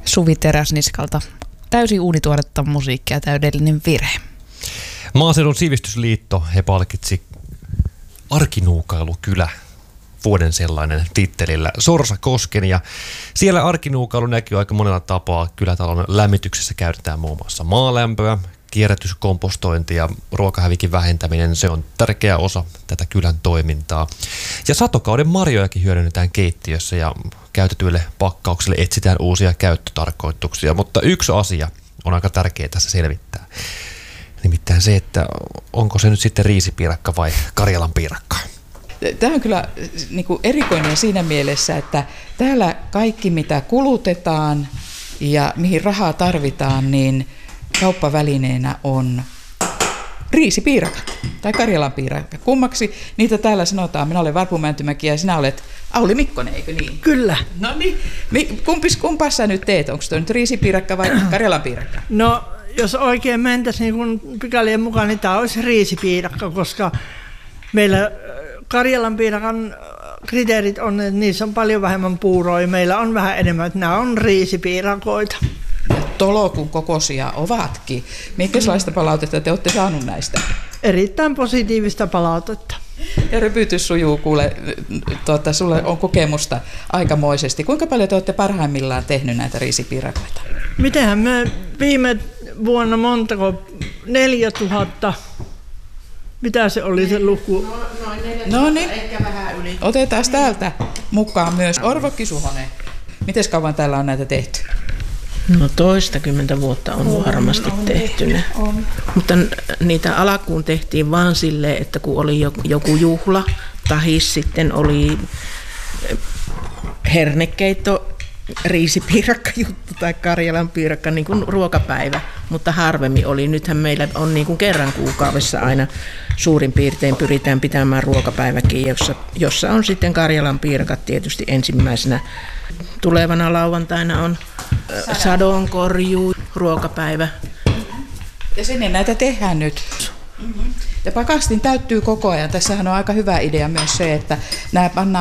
Suvi Teräsniskalta. Täysin uunituoretta musiikkia, täydellinen virhe. Maaseudun sivistysliitto, he palkitsi Arkinuukailukylä vuoden sellainen tittelillä Sorsakosken, ja siellä arkinuukailu näkyy aika monella tapaa. Kylätalon lämmityksessä käytetään muun muassa maalämpöä, kierrätyskompostointi ja ruokahävikin vähentäminen, se on tärkeä osa tätä kylän toimintaa. Ja satokauden marjojakin hyödynnetään keittiössä ja käytetyille pakkauksille etsitään uusia käyttötarkoituksia, mutta yksi asia on aika tärkeää tässä selvittää. Nimittäin se, että onko se nyt sitten riisipiirakka vai Karjalan piirakka. Tämä on kyllä niin kuin erikoinen siinä mielessä, että täällä kaikki mitä kulutetaan ja mihin rahaa tarvitaan, niin kauppavälineenä on riisipiirakat tai Karjalan piirakka. Kummaksi niitä täällä sanotaan? Minä olen Varpu Mäntymäki ja sinä olet Auli Mikkonen, eikö niin? Kyllä. No niin. Kumpaa sä nyt teet? Onko tuo nyt riisipiirakka vai Karjalan piirakka? No, jos oikein mentäisiin niin pykälien mukaan, niin tämä olisi riisipiirakka, koska meillä Karjalan piirakan kriteerit on, että niissä on paljon vähemmän puuroja. Meillä on vähän enemmän, että nämä on riisipiirakoita. Tolokun kokoisia ovatkin. Minkälaista palautetta te olette saanut näistä? Erittäin positiivista palautetta. Ja rypytys sujuu, kuule, sulle on kokemusta aikamoisesti. Kuinka paljon te olette parhaimmillaan tehnyt näitä riisipiirakoita? Mitenhän me viime vuonna montako? 4000. Mitä se oli se luku? Noin 4000, ehkä vähän yli. Otetaan täältä mukaan myös Orvokki Suhonen. Miten kauan täällä on näitä tehty? No 20 vuotta on varmasti tehty ne. Mutta niitä alkuun tehtiin vaan silleen, että kun oli joku juhla, tai sitten oli hernekeitto, riisipiirakka juttu tai Karjalan piirakka, niin kuin ruokapäivä, mutta harvemmin oli. Nythän meillä on niin kuin kerran kuukaudessa aina suurin piirtein pyritään pitämään ruokapäiväkin, jossa on sitten Karjalan piirakat tietysti ensimmäisenä. Tulevana lauantaina on sadonkorjuu, ruokapäivä. Ja sinne näitä tehdään nyt. Ja pakastin täyttyy koko ajan. Tässähän on aika hyvä idea myös se, että nämä pannaan